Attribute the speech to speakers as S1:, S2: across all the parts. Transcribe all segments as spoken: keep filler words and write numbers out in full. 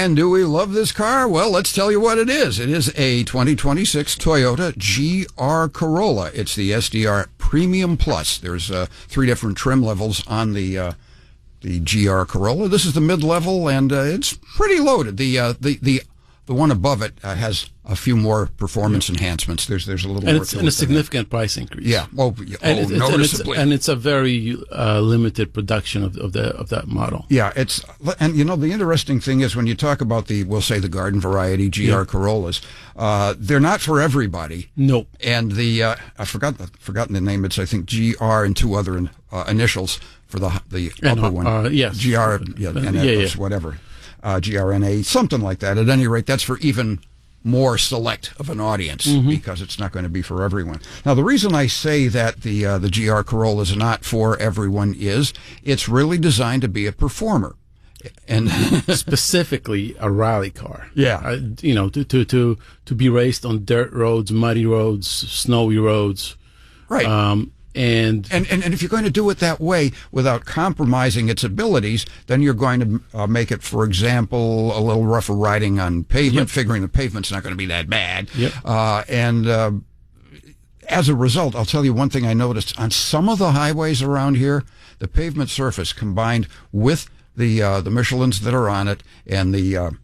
S1: And do we love this car? Well, let's tell you what it is. It is a twenty twenty-six Toyota G R Corolla. It's the S D R Premium Plus. There's uh, three different trim levels on the uh, the G R Corolla. This is the mid-level, and uh, it's pretty loaded. The uh, the the the one above it uh, has a few more performance yeah. enhancements. There's there's a little
S2: and
S1: more
S2: it's
S1: to
S2: and
S1: it
S2: a significant price increase.
S1: Yeah, well, oh,
S2: and it's,
S1: noticeably,
S2: and it's, and it's a very uh, limited production of of the of that model.
S1: Yeah, it's and you know the interesting thing is when you talk about the we'll say the garden variety G R yeah. Corollas, uh, they're not for everybody.
S2: Nope.
S1: And the uh, I forgot the, forgotten the name. It's I think G R and two other uh, initials for the the
S2: and,
S1: upper one.
S2: Uh, yes.
S1: G R yeah, and
S2: yeah, yeah.
S1: whatever. Uh, G R N A, something like that. At any rate, that's for even more select of an audience mm-hmm. because it's not going to be for everyone. Now, the reason I say that the uh, the G R Corolla is not for everyone is it's really designed to be a performer, and
S2: specifically a rally car.
S1: Yeah,
S2: uh, you know, to to to to be raced on dirt roads, muddy roads, snowy roads,
S1: right.
S2: Um, And,
S1: and, and and if you're going to do it that way without compromising its abilities, then you're going to uh, make it, for example, a little rougher riding on pavement,
S2: yep.
S1: figuring the pavement's not going to be that bad.
S2: Yep.
S1: Uh, and uh, as a result, I'll tell you one thing I noticed. On some of the highways around here, the pavement surface combined with the uh, the Michelins that are on it and the, uh,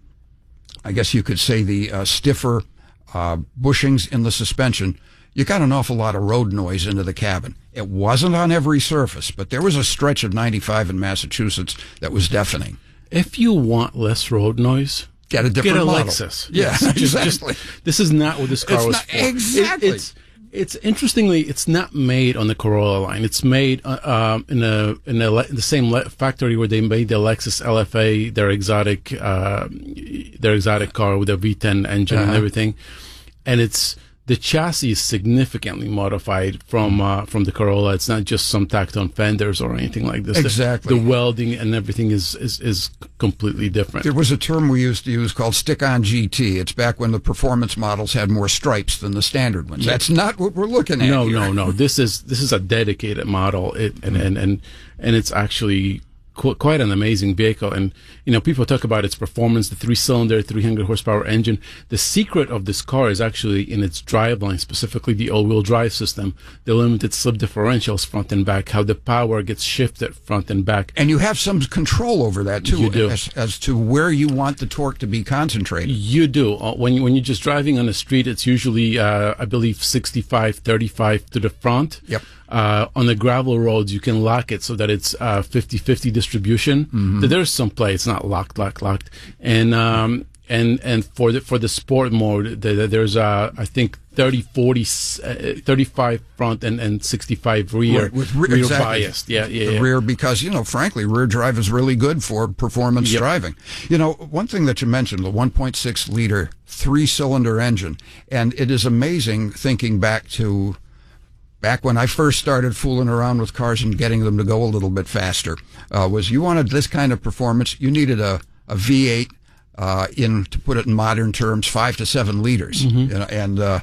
S1: I guess you could say, the uh, stiffer uh, bushings in the suspension, you got an awful lot of road noise into the cabin. It wasn't on every surface, but there was a stretch of ninety-five in Massachusetts that was deafening.
S2: If you want less road noise,
S1: get a different
S2: get a
S1: model.
S2: Lexus.
S1: Yeah,
S2: yes,
S1: exactly.
S2: Just, this is not what this car
S1: it's
S2: was
S1: not,
S2: for.
S1: Exactly.
S2: It, it's it's interestingly, it's not made on the Corolla line. It's made uh, um, in a in, a, in the same le- factory where they made the Lexus L F A, their exotic uh, their exotic car with a V ten engine uh-huh. and everything, and it's. The chassis is significantly modified from uh, from the Corolla. It's not just some tacked on fenders or anything like this.
S1: Exactly.
S2: The, the welding and everything is, is, is completely different.
S1: There was a term we used to use called stick-on G T. It's back when the performance models had more stripes than the standard ones.
S2: Yeah.
S1: That's not what we're looking at
S2: No,
S1: here.
S2: no, no. This is this is a dedicated model, it, and, and, and, and it's actually qu- quite an amazing vehicle. And, you know, people talk about its performance, the three-cylinder, three hundred horsepower engine. The secret of this car is actually in its driveline, specifically the all-wheel drive system, the limited slip differentials front and back, how the power gets shifted front and back.
S1: And you have some control over that, too,
S2: You do.
S1: As, as to where you want the torque to be concentrated.
S2: You do. Uh, When, you, when you're just driving on the street, it's usually, uh, I believe, sixty-five thirty-five to the front.
S1: Yep.
S2: Uh, on the gravel roads, you can lock it so that it's uh, fifty-fifty distribution. Mm-hmm. There's some play; it's not locked, locked, locked. And um, and and for the for the sport mode, the, the, there's uh, I think thirty, forty, uh, thirty-five front and, and sixty-five rear,
S1: Right, with re-
S2: rear
S1: exactly.
S2: biased. Yeah, yeah,
S1: the
S2: yeah.
S1: rear, because, you know, frankly, rear drive is really good for performance
S2: Yep.
S1: driving. You know, one thing that you mentioned, the one point six liter three-cylinder engine, and it is amazing thinking back to back when I first started fooling around with cars and getting them to go a little bit faster, uh, was you wanted this kind of performance, you needed a, a V eight uh, in, to put it in modern terms, five to seven liters.
S2: Mm-hmm.
S1: You know, and uh,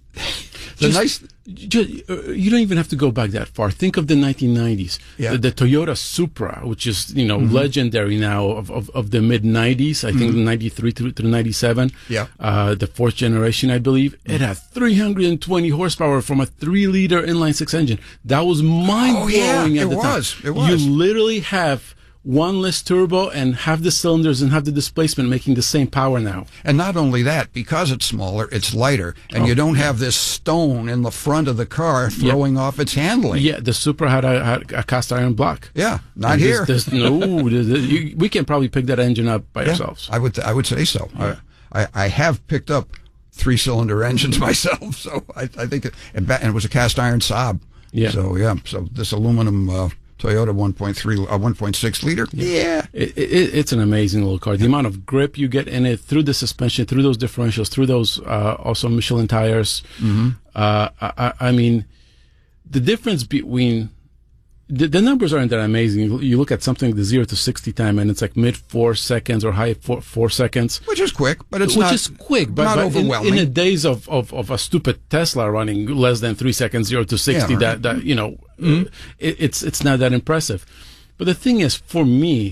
S1: the
S2: Just-
S1: nice...
S2: Just, uh, you don't even have to go back that far. Think of the nineteen nineties.
S1: Yeah.
S2: The, the Toyota Supra, which is, you know,
S1: Mm-hmm.
S2: legendary now of, of, of the mid nineties. I think
S1: Mm-hmm.
S2: ninety-three to, to ninety-seven.
S1: Yeah.
S2: Uh, the fourth generation, I believe. It had three hundred twenty horsepower from a three liter inline six engine. That was mind blowing
S1: Oh, yeah,
S2: at
S1: it
S2: the
S1: was.
S2: time.
S1: It was.
S2: You literally have one less turbo and half the cylinders and half the displacement making the same power now.
S1: And not only that, because it's smaller, it's lighter, and
S2: Oh,
S1: you don't have this stone in the front of the car throwing off its handling.
S2: Yeah, the Supra had a, had a cast iron block.
S1: Yeah, not
S2: And
S1: here.
S2: There's, there's, no, there's- you, we can probably pick that engine up by
S1: Yeah,
S2: ourselves.
S1: I would, I would say so. I, I, I have picked up three-cylinder engines myself, so I, I think, it, and, ba- and it was a cast iron Saab.
S2: Yeah.
S1: So yeah, so this aluminum uh, Toyota one point three, uh, one point six liter. Yeah.
S2: It, it, it's an amazing little car. The amount of grip you get in it through the suspension, through those differentials, through those uh, also Michelin tires.
S1: Mm-hmm.
S2: Uh, I, I mean, the difference between the, the numbers aren't that amazing. You, you look at something the zero to sixty time, and it's like mid four seconds or high four, four seconds.
S1: Which is quick, but it's
S2: Which
S1: not,
S2: is quick, but,
S1: not
S2: but
S1: overwhelming.
S2: in, in the days of, of, of a stupid Tesla running less than three seconds, zero to sixty,
S1: Yeah, right.
S2: that, that you know, mm-hmm. it, it's it's not that impressive. But the thing is, for me,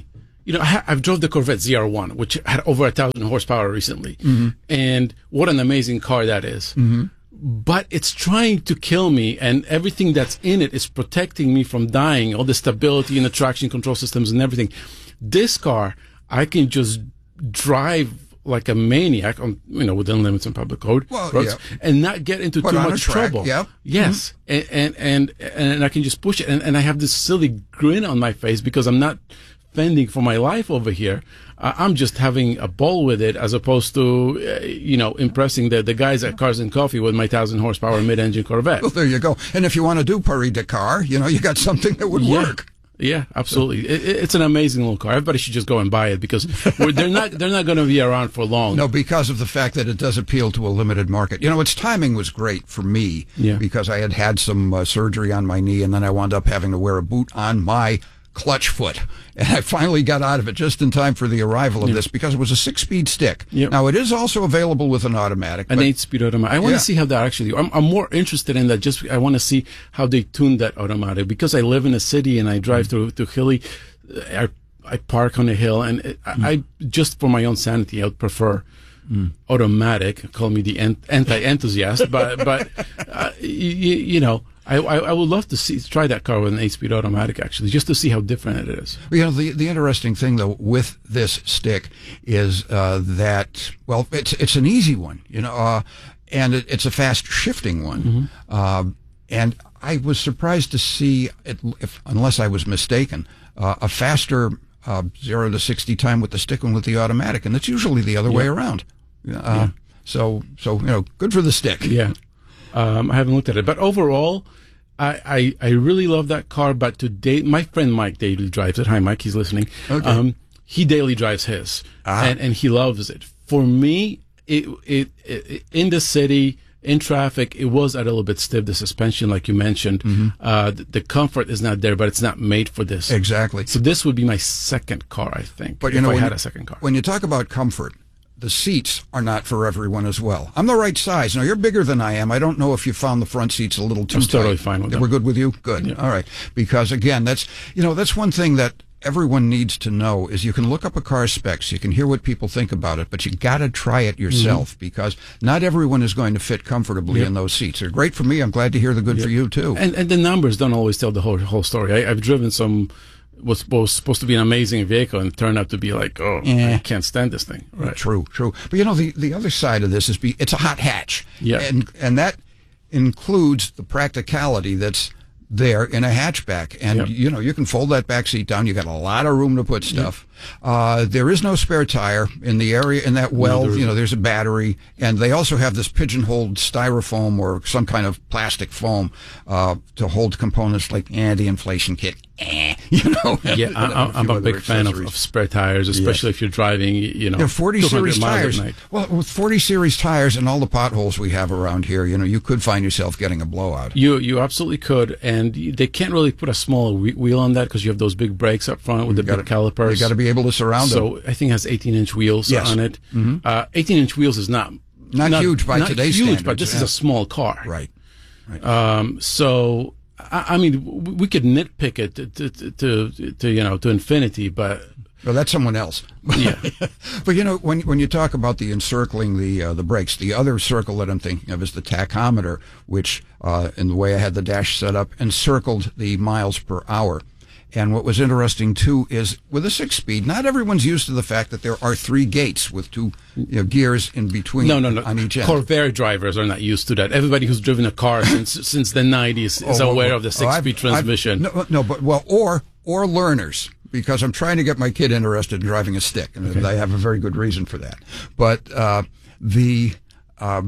S2: you know, I, ha- I've drove the Corvette Z R one, which had over a thousand horsepower recently, mm-hmm. and what an amazing car that is. Mm-hmm. But it's trying to kill me, and everything that's in it is protecting me from dying. All the stability and the traction control systems and everything. This car, I can just drive like a maniac on, you know, within limits on public road
S1: well,
S2: roads,
S1: yeah.
S2: and not get into
S1: Put
S2: too
S1: on
S2: much
S1: a track,
S2: trouble.
S1: Yep.
S2: Yes, mm-hmm. and, and and and I can just push it, and, and I have this silly grin on my face because I'm not fending for my life over here. Uh, I'm just having a ball with it, as opposed to, uh, you know, impressing the, the guys at Cars and Coffee with my thousand horsepower mid-engine Corvette.
S1: Well, there you go. And if you want to do Paris Dakar, you know, you got something that would
S2: yeah.
S1: work.
S2: Yeah, absolutely. It, it's an amazing little car. Everybody should just go and buy it because we're, they're not they're not going to be around for long.
S1: No, because of the fact that it does appeal to a limited market. You know, its timing was great for me
S2: yeah.
S1: because I had had some uh, surgery on my knee, and then I wound up having to wear a boot on my clutch foot. And I finally got out of it just in time for the arrival of
S2: yeah.
S1: this because it was a six-speed stick.
S2: Yep.
S1: Now, it is also available with an automatic.
S2: An eight-speed automatic. I want
S1: yeah.
S2: to see how that actually... I'm, I'm more interested in that. Just I want to see how they tune that automatic. Because I live in a city and I drive mm. through, through hilly... I, I park on a hill. And it, mm. I, just for my own sanity, I would prefer... Mm. automatic. Call me the anti-enthusiast. but, but uh, you, you know... I, I, I would love to see try that car with an eight-speed automatic, actually, just to see how different it is.
S1: You know, the the interesting thing though with this stick is uh, that well, it's it's an easy one, you know, uh, and it, it's a fast shifting one, mm-hmm. uh, and I was surprised to see it, if unless I was mistaken, uh, a faster uh, zero to sixty time with the stick than with the automatic, and it's usually the other yeah. way around. Uh, yeah. So so you know, good for the stick.
S2: Yeah. Um, I haven't looked at it, but overall, I, I, I really love that car. But today, my friend Mike daily drives it. Hi, Mike. He's listening.
S1: Okay.
S2: Um, he daily drives his, ah. and, and he loves it. For me, it, it, it in the city, in traffic, it was a little bit stiff. The suspension, like you mentioned, mm-hmm. uh, the, the comfort is not there, but it's not made for this.
S1: Exactly.
S2: So this would be my second car, I think.
S1: But you
S2: if
S1: know,
S2: I
S1: when
S2: had
S1: you,
S2: a second car.
S1: When you talk about comfort, the seats are not for everyone as well. I'm the right size. Now, you're bigger than I am. I don't know if you found the front seats a little too
S2: I'm
S1: tight.
S2: totally fine with
S1: they
S2: them.
S1: We're good with you? Good.
S2: Yeah.
S1: All right. Because, again, that's, you know, that's one thing that everyone needs to know is you can look up a car specs, you can hear what people think about it, but you got to try it yourself mm-hmm. because not everyone is going to fit comfortably
S2: yep.
S1: in those seats. They're great for me. I'm glad to hear they're good
S2: yep.
S1: for you, too.
S2: And, and the numbers don't always tell the whole whole story. I, I've driven some... was was supposed to be an amazing vehicle and turned out to be like, oh, yeah. I can't stand this thing. Right.
S1: True, true. But you know, the, the other side of this is be, it's a hot hatch.
S2: Yeah.
S1: And, and that includes the practicality that's there in a hatchback. And,
S2: yep.
S1: you know, you can fold that back seat down. You got a lot of room to put stuff. Yep. Uh, there is no spare tire in the area, in that well, no, you know, there's a battery. And they also have this pigeonholed styrofoam or some kind of plastic foam uh, to hold components like eh, the inflation kit. Eh, you know.
S2: Yeah, I, I'm a big fan of, of spare tires, especially yes. if you're driving, you know,
S1: yeah, forty series tires. Well, with forty series tires and all the potholes we have around here, you know, you could find yourself getting a blowout.
S2: You you absolutely could, and they can't really put a smaller wheel on that because you have those big brakes up front with you the gotta, big calipers.
S1: You got to be able to surround
S2: so
S1: them.
S2: So I think it has eighteen inch wheels
S1: yes.
S2: on it.
S1: Mm-hmm.
S2: Uh, eighteen inch wheels is not
S1: not, not huge by
S2: not
S1: today's
S2: huge,
S1: standards.
S2: but this
S1: yeah.
S2: is a small car.
S1: Right. Right.
S2: Um, so. I mean, we could nitpick it to, to, to, to you know, to infinity, but
S1: well, that's someone else.
S2: Yeah.
S1: But you know, when when you talk about the encircling the uh, the brakes, the other circle that I'm thinking of is the tachometer, which, uh, in the way I had the dash set up, encircled the miles per hour. And what was interesting, too, is with a six-speed, not everyone's used to the fact that there are three gates with two you know, gears in between
S2: no, no, no.
S1: on each end.
S2: Corvair drivers are not used to that. Everybody who's driven a car since since the nineties is oh, aware well, of the six-speed oh, transmission.
S1: I've, no, no, but, well, or or learners, because I'm trying to get my kid interested in driving a stick, and okay. I have a very good reason for that. But uh, the... Uh,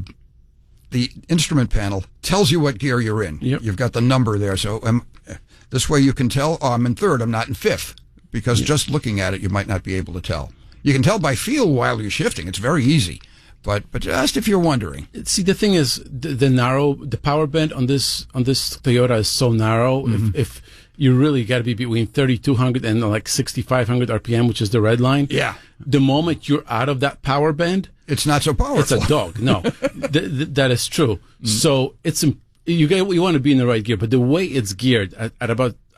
S1: the instrument panel tells you what gear you're in.
S2: Yep.
S1: You've got the number there, so... Um, This way you can tell, oh, I'm in third, I'm not in fifth. Because yeah. just looking at it, you might not be able to tell. You can tell by feel while you're shifting. It's very easy. But but just if you're wondering.
S2: See, the thing is, the, the narrow, the power band on this on this Toyota is so narrow. Mm-hmm. If, if you really got to be between thirty-two hundred and like sixty-five hundred R P M, which is the red line.
S1: Yeah.
S2: The moment you're out of that power band.
S1: It's not so powerful.
S2: It's a dog. No, th- th- that is true. Mm-hmm. So it's important. You get, you want to be in the right gear, but the way it's geared at, at about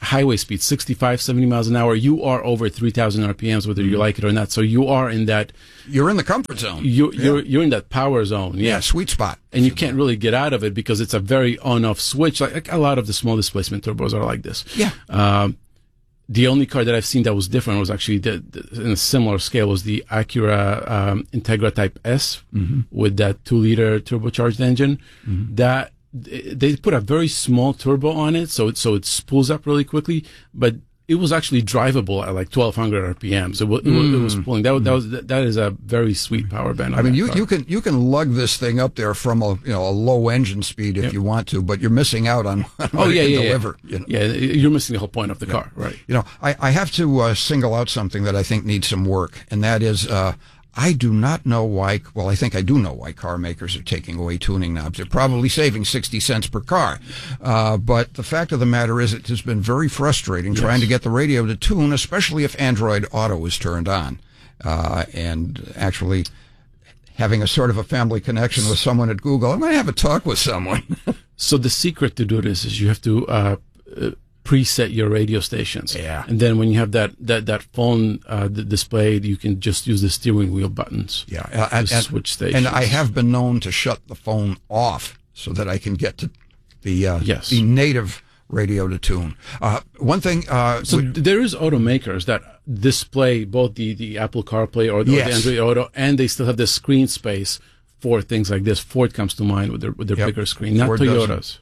S2: highway speed, sixty-five, seventy miles an hour, you are over three thousand R P Ms, whether you like it or not. So you are in that.
S1: You're in the comfort zone.
S2: You,
S1: yeah.
S2: You're you're in that power zone. Yeah,
S1: yeah sweet spot.
S2: And you can't really get out of it because it's a very on-off switch. Like, like a lot of the small displacement turbos are like this.
S1: Yeah.
S2: Um, the only car that I've seen that was different was actually the, the, in a similar scale was the Acura um, Integra Type S mm-hmm. with that two-liter turbocharged engine. Mm-hmm. That they put a very small turbo on it, so it, so it spools up really quickly, but it was actually drivable at like twelve hundred R P Ms. It was, it was, it was pulling. That, that was that is a very sweet power band.
S1: I mean, you, you can you can lug this thing up there from a you know a low engine speed if yep. you want to, but you're missing out on, on what
S2: oh, yeah,
S1: it can
S2: yeah,
S1: deliver.
S2: Yeah.
S1: You know?
S2: yeah, you're missing the whole point of the
S1: yeah.
S2: car, right?
S1: You know, I, I have to uh, single out something that I think needs some work, and that is. Uh, I do not know why, well, I think I do know why car makers are taking away tuning knobs. They're probably saving sixty cents per car. Uh, but the fact of the matter is it has been very frustrating yes. trying to get the radio to tune, especially if Android Auto is turned on. Uh, and actually having a sort of a family connection with someone at Google, I'm going to have a talk with someone.
S2: So the secret to do this is you have to uh, uh preset your radio stations.
S1: Yeah.
S2: And then when you have that that that phone uh, displayed, you can just use the steering wheel buttons.
S1: Yeah. Uh, and,
S2: to switch stations.
S1: And I have been known to shut the phone off so that I can get to the uh,
S2: yes.
S1: the native radio to tune. Uh, one thing. Uh,
S2: so
S1: we,
S2: there is automakers that display both the, the Apple CarPlay or the,
S1: yes.
S2: or the Android Auto, and they still have the screen space for things like this. Ford comes to mind with their with their
S1: yep.
S2: bigger screen, not
S1: Ford
S2: Toyotas.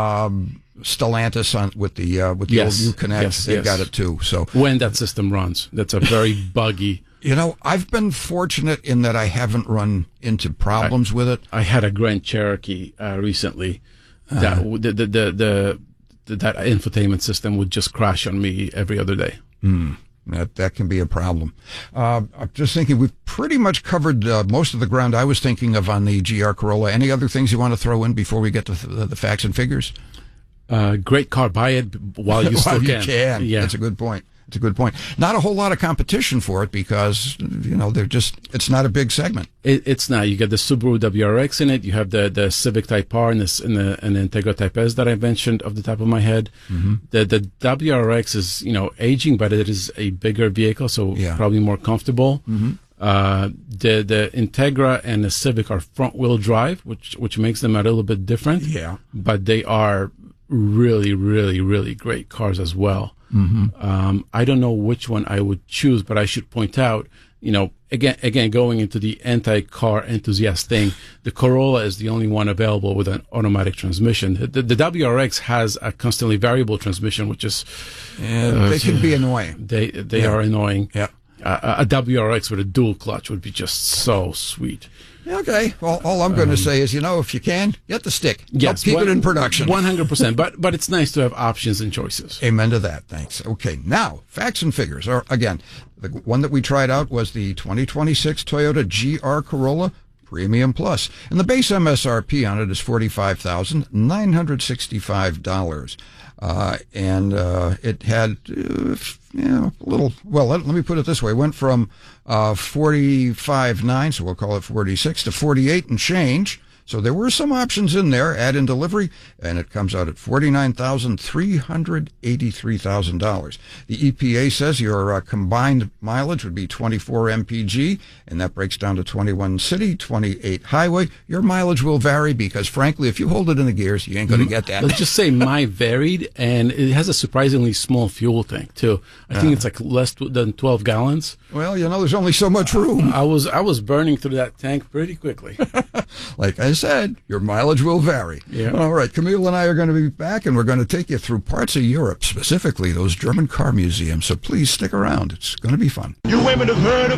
S1: Um, Stellantis on with the uh, with the
S2: yes.
S1: old Uconnect,
S2: yes,
S1: they've
S2: yes.
S1: got it too. So
S2: when that system runs, that's a very buggy.
S1: You know, I've been fortunate in that I haven't run into problems
S2: I,
S1: with it.
S2: I had a Grand Cherokee uh, recently. Uh, that the the, the the the that infotainment system would just crash on me every other day.
S1: Mm, that that can be a problem. Uh, I'm just thinking we've pretty much covered uh, most of the ground I was thinking of on the G R Corolla. Any other things you want to throw in before we get to the, the facts and figures?
S2: Uh, great car. Buy it while you still
S1: while
S2: can.
S1: You can.
S2: Yeah,
S1: that's a good point. It's a good point. Not a whole lot of competition for it because, you know, they're just, it's not a big segment.
S2: It, it's not. You got the Subaru W R X in it. You have the, the Civic Type R and, this, and, the, and the Integra Type S that I mentioned off the top of my head. Mm-hmm. The, the W R X is, you know, aging, but it is a bigger vehicle, so yeah. probably more comfortable. Mm-hmm. Uh, the, the Integra and the Civic are front wheel drive, which, which makes them a little bit different.
S1: Yeah.
S2: But they are really, really, really great cars as well. Mm-hmm. Um, I don't know which one I would choose, but I should point out, you know, again, again, going into the anti-car enthusiast thing, the Corolla is the only one available with an automatic transmission. The, the W R X has a constantly variable transmission, which is
S1: yeah, uh, they can be annoying.
S2: They they yeah. are annoying.
S1: Yeah,
S2: uh, a W R X with a dual clutch would be just so sweet.
S1: Okay. Well, all I'm going to um, say is, you know, if you can, get the stick.
S2: Yes,
S1: keep
S2: one,
S1: it in production.
S2: one hundred percent. But but it's nice to have options and choices.
S1: Amen to that. Thanks. Okay. Now, facts and figures. Or again, the one that we tried out was the twenty twenty-six Toyota G R Corolla Premium Plus, and the base M S R P on it is forty-five thousand nine hundred sixty-five dollars. Uh, and uh, it had, uh, you know, a little, well, let, let me put it this way. It went from uh, forty-five nine, so we'll call it forty-six, to forty-eight and change. So there were some options in there, add in delivery, and it comes out at forty-nine thousand three hundred eighty-three thousand dollars. The E P A says your uh, combined mileage would be twenty-four M P G, and that breaks down to twenty-one city, twenty-eight highway. Your mileage will vary because, frankly, if you hold it in the gears, you ain't going to get that.
S2: Let's just say my varied, and it has a surprisingly small fuel tank, too. I think uh, it's like less than twelve gallons.
S1: Well, you know, there's only so much room.
S2: I was I was burning through that tank pretty quickly.
S1: Like I said, your mileage will vary.
S2: Yeah.
S1: All right, Camille and I are going to be back, and we're going to take you through parts of Europe, specifically those German car museums. So please stick around. It's going to be fun.
S3: You women have heard of